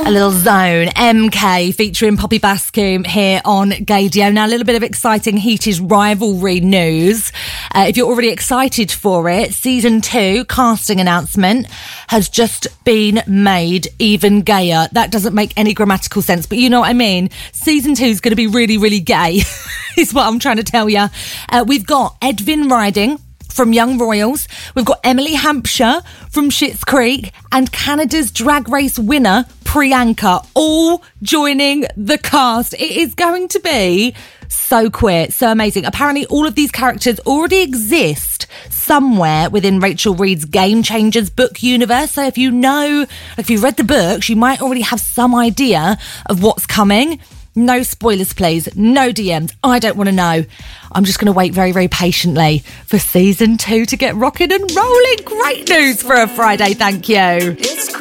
A little Zone, MK, featuring Poppy Bascombe here on Gaydio. Now, a little bit of exciting heated rivalry news. If you're already excited for it, Season 2 casting announcement has just been made even gayer. That doesn't make any grammatical sense, but you know what I mean. Season 2 is going to be really, really gay, is what I'm trying to tell you. We've got Edwin Riding from Young Royals. We've got Emily Hampshire from Schitt's Creek and Canada's Drag Race winner, Priyanka, all joining the cast. It is going to be so queer, so amazing. Apparently, all of these characters already exist somewhere within Rachel Reed's Game Changers book universe. So if you've read the books, you might already have some idea of what's coming. No spoilers, please. No DMs. I don't want to know. I'm just going to wait very, very patiently for Season 2 to get rocking and rolling. Great news for a Friday. Thank you.